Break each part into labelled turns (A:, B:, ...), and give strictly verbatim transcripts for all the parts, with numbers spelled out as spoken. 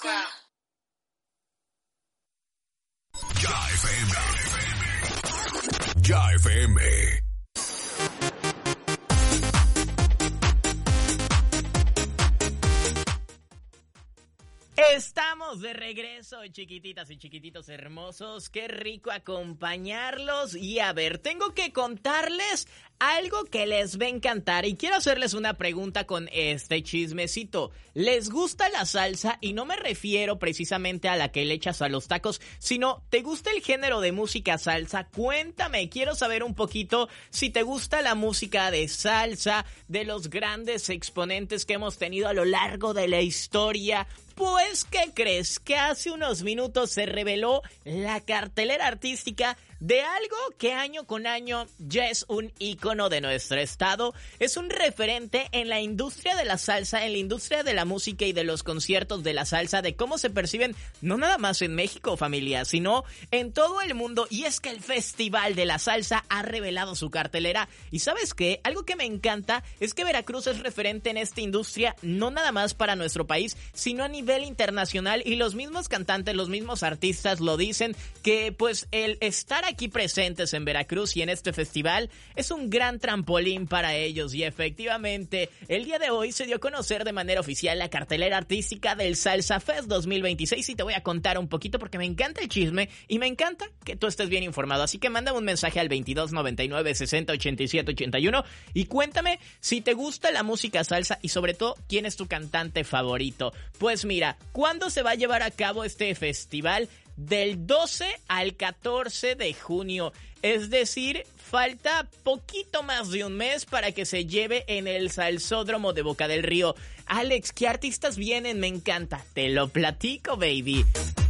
A: Rica.
B: Ya F M. Ya F M.
C: Estamos de regreso, chiquititas y chiquititos hermosos. Qué rico acompañarlos. Y a ver, tengo que contarles algo que les va a encantar. Y quiero hacerles una pregunta con este chismecito. ¿Les gusta la salsa? Y no me refiero precisamente a la que le echas a los tacos, sino, ¿te gusta el género de música salsa? Cuéntame, quiero saber un poquito si te gusta la música de salsa, de los grandes exponentes que hemos tenido a lo largo de la historia. Pues, ¿qué crees? Que hace unos minutos se reveló la cartelera artística de algo que año con año ya es un ícono de nuestro estado. Es un referente en la industria de la salsa, en la industria de la música y de los conciertos de la salsa, de cómo se perciben no nada más en México, familia, sino en todo el mundo. Y es que el Festival de la Salsa ha revelado su cartelera. Y ¿sabes qué? Algo que me encanta es que Veracruz es referente en esta industria, no nada más para nuestro país, sino a nivel internacional. Y los mismos cantantes, los mismos artistas lo dicen, que pues el estar aquí presentes en Veracruz y en este festival es un gran trampolín para ellos. Y efectivamente, el día de hoy se dio a conocer de manera oficial la cartelera artística del Salsa Fest dos mil veintiséis, y te voy a contar un poquito porque me encanta el chisme y me encanta que tú estés bien informado. Así que mándame un mensaje al veintidós noventa y nueve sesenta ochenta y siete ochenta y uno y cuéntame si te gusta la música salsa y sobre todo quién es tu cantante favorito. Pues mira, ¿cuándo se va a llevar a cabo este festival? Del doce al catorce de junio, es decir, falta poquito más de un mes para que se lleve en el Salsódromo de Boca del Río. Alex, ¿qué artistas vienen? Me encanta, te lo platico, baby.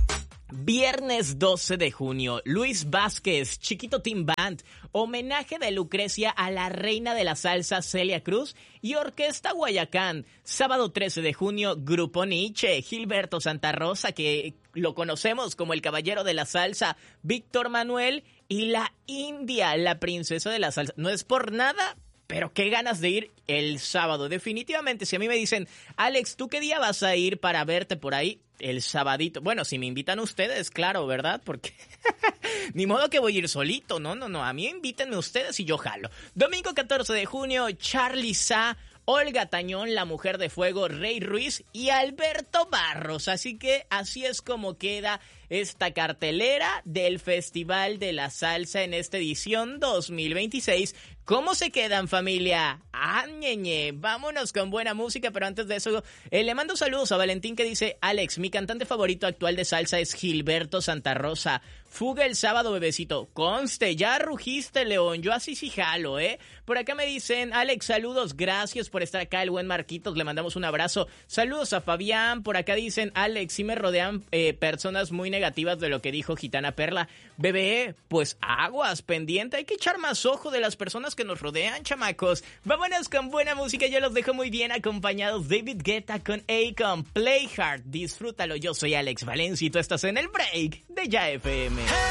C: Viernes doce de junio, Luis Vázquez, Chiquito Team Band, homenaje de Lucrecia a la reina de la salsa Celia Cruz y Orquesta Guayacán. Sábado trece de junio, Grupo Nietzsche, Gilberto Santa Rosa, que lo conocemos como el caballero de la salsa, Víctor Manuel y la India, la princesa de la salsa. No es por nada, pero qué ganas de ir el sábado. Definitivamente, si a mí me dicen, Alex, ¿tú qué día vas a ir para verte por ahí? El sabadito. Bueno, si me invitan ustedes, claro, ¿verdad? Porque ni modo que voy a ir solito. No, no, no. A mí invítenme ustedes y yo jalo. Domingo catorce de junio, Charly Sa, Olga Tañón, La Mujer de Fuego, Rey Ruiz y Alberto Barros. Así que así es como queda esta cartelera del Festival de la Salsa en esta edición dos mil veintiséis. ¿Cómo se quedan, familia? ¡Ah, ñeñe! Vámonos con buena música, pero antes de eso, eh, le mando saludos a Valentín, que dice, Alex, mi cantante favorito actual de salsa es Gilberto Santa Rosa. Fuga el sábado, bebecito. Conste, ya rugiste, León. Yo así sí jalo, ¿eh? Por acá me dicen, Alex, saludos, gracias por estar acá. El buen Marquitos, le mandamos un abrazo. Saludos a Fabián. Por acá dicen, Alex, sí me rodean eh, personas muy negativas de lo que dijo Gitana Perla. Bebé, pues aguas, pendiente. Hay que echar más ojo de las personas que nos rodean, chamacos. Vámonos con buena música. Yo los dejo muy bien acompañados. David Guetta con Akon. Play Hard. Disfrútalo. Yo soy Alex Valencia y tú estás en el break de Ya F M.